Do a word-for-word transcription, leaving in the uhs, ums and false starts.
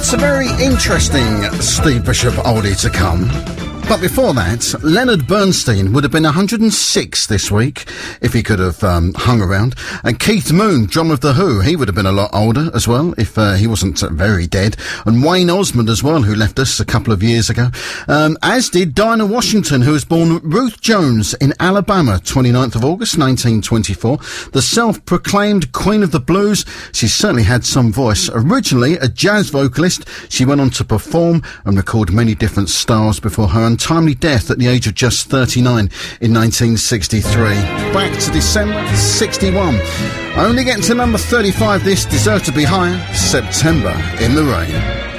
It's a very interesting Steve Bishop oldie to come. But before that, Leonard Bernstein would have been one hundred and six this week if he could have um, hung around. And Keith Moon, drummer of The Who, he would have been a lot older as well if uh, he wasn't uh, very dead. And Wayne Osmond as well, who left us a couple of years ago. Um, as did Dinah Washington, who was born Ruth Jones in Alabama, twenty-ninth of August, nineteen twenty-four. The self-proclaimed Queen of the Blues. She certainly had some voice. Originally a jazz vocalist, she went on to perform and record many different styles before her untimely death at the age of just thirty-nine in nineteen sixty-three. Back to December sixty-one. Only getting to number thirty-five, this deserved to be higher. September in the Rain.